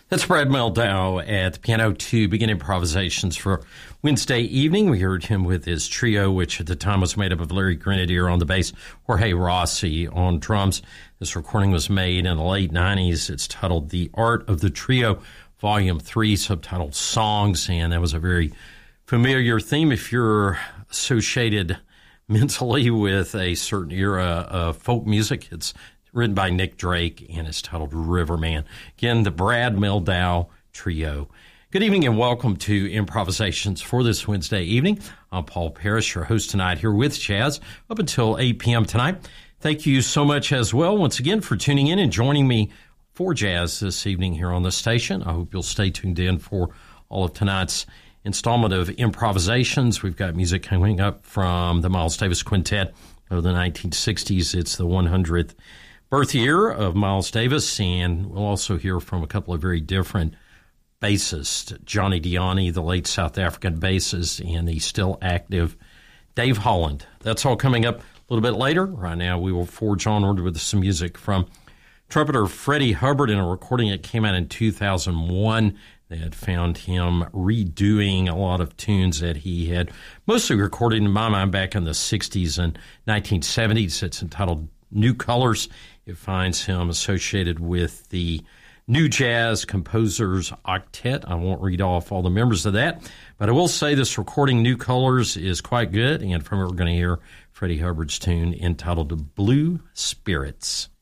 That's Brad Mehldau at the piano to begin improvisations for Wednesday evening. We heard him with his trio, which at the time was made up of Larry Grenadier on the bass, Jorge Rossi on drums. This recording was made in the late 90s. It's titled The Art of the Trio, Volume 3, subtitled Songs, and that was a very familiar theme if you're associated mentally with a certain era of folk music. It's written by Nick Drake, and it's titled Riverman. Again, the Brad Mehldau Trio. Good evening and welcome to Improvisations for this Wednesday evening. I'm Paul Parrish, your host tonight here with Jazz up until 8 p.m. tonight. Thank you so much as well, once again, for tuning in and joining me for Jazz this evening here on the station. I hope you'll stay tuned in for all of tonight's installment of Improvisations. We've got music coming up from the Miles Davis Quintet of the 1960s. It's the 100th birth year of Miles Davis, and we'll also hear from a couple of very different bassists, Johnny Diani, the late South African bassist, and the still active Dave Holland. That's all coming up a little bit later. Right now, we will forge onward with some music from trumpeter Freddie Hubbard in a recording that came out in 2001 that found him redoing a lot of tunes that he had mostly recorded, in my mind, back in the 60s and 1970s. It's entitled New Colors. It finds him associated with the New Jazz Composers Octet. I won't read off all the members of that, but I will say this recording, New Colors, is quite good, and from it we're going to hear Freddie Hubbard's tune entitled Blue Spirits.